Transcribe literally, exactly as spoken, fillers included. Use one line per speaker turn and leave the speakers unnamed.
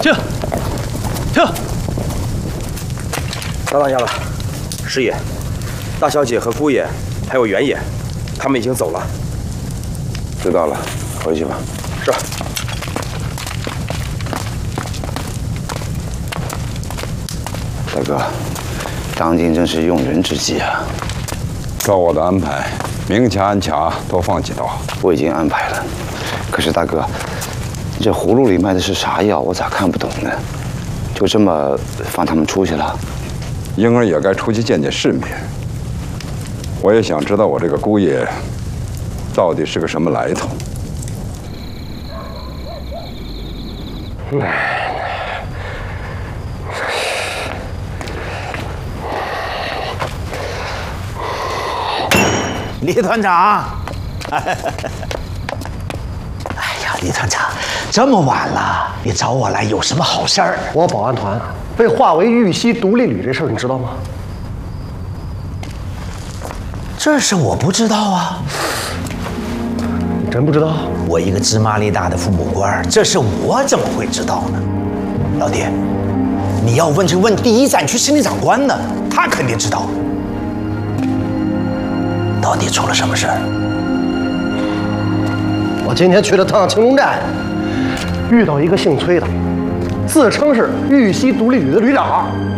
停！停！
大当家的，师爷，大小姐和姑爷还有袁爷，他们已经走了。
知道了，回去吧。
是。
大哥，当今正是用人之际啊！
照我的安排，明卡暗卡多放几刀。
我已经安排了，可是大哥，这葫芦里卖的是啥药？我咋看不懂呢？就这么放他们出去了？
婴儿也该出去见见世面。我也想知道我这个姑爷到底是个什么来头。
李团长，哎呀，李团长，这么晚了，你找我来有什么好事儿？
我保安团被划为玉溪独立旅这事儿，你知道吗？
这事我不知道啊。
你真不知道？
我一个芝麻粒大的父母官，这事我怎么会知道呢？老弟，你要问就问第一战区司令长官呢，他肯定知道。到底出了什么事儿？
我今天去了趟青龙寨，遇到一个姓崔的，自称是玉溪独立旅的旅长。